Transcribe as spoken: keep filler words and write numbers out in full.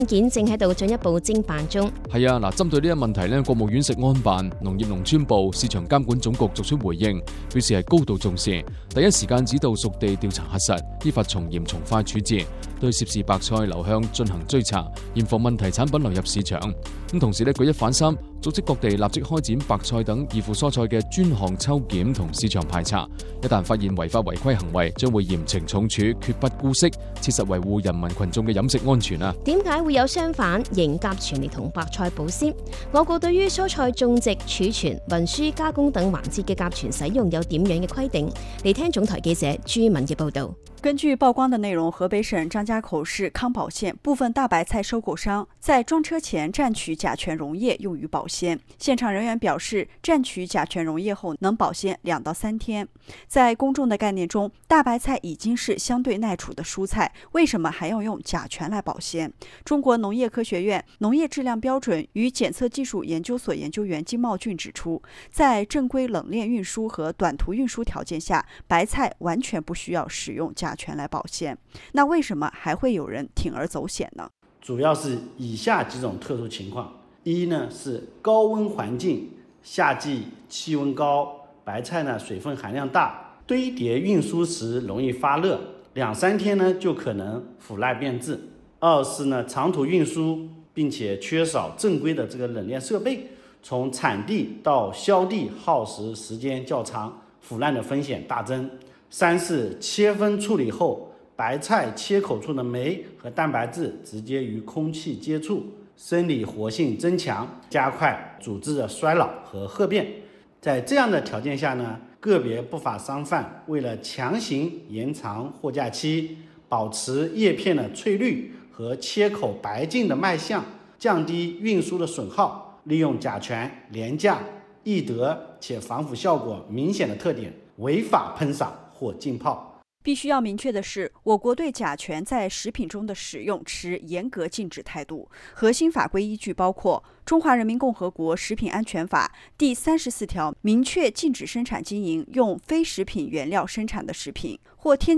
件正喺度進一步偵辦中。 係啊，嗱，針對呢一問題咧，國務院食安辦、農業農村部、市場監管總局作出回應，表示係高度重視，第一時間指導屬地調查核實，依法從嚴從快處置，對涉事白菜流向進行追查，嚴防問題產品流入市場。咁同時咧，舉一反三，組織各地立即開展白菜等易腐蔬菜嘅專項抽檢同市場排查，一旦發現違法違規行為，將會嚴懲重處，決不姑息，切實維護人民群眾嘅飲食安全啊！ 點解會有相反型甲醛嚟同白菜保鮮？我國對於蔬菜種植、儲存、運輸、加工等環節嘅甲醛使用有點樣嘅規定？嚟聽總台記者朱敏嘅報導。 根據曝光的內容，河北省張家口市康保縣部分大白菜收購商在裝車前蘸取甲醛溶液用於保鮮。現場人員表示，蘸取甲醛溶液後能保鮮兩到三天。在公眾的概念中，大白菜已經是相對耐儲的蔬菜，為什麼還要用甲醛來保鮮？中國農業科學院農業質量標準與檢測技術研究所研究員金茂俊指出，在正規冷鏈運輸和短途運輸條件下，白菜完全不需要使用甲醛來保鮮。那為什麼還會有人鋌而走險呢？ 主要是以下幾種特殊情況：一呢是高溫環境，夏季氣溫高，白菜呢水分含量大，堆疊運輸時容易發熱，兩三天呢就可能腐爛變質。二是呢長途運輸，並且缺少正規的這個冷鏈設備，從產地到銷地耗時時間較長，腐爛的風險大增。三是切分處理後，白菜切口處的酶和蛋白質直接與空氣接觸，生理活性增強，加快組織的衰老和褐變。在這樣的條件下呢，個別不法商販為了強行延長貨架期，保持葉片的翠綠和切口白淨的賣相，降低運輸的損耗，利用甲醛廉價、易得且防腐效果明顯的特點，違法噴灑或浸泡。 必須要明確的是，我國對甲醛在食品中的使用持嚴格禁止態度。核心法規依據包括《中華人民共和國食品安全法》第三十四條，明確禁止生產經營用非食品原料生產的食品或添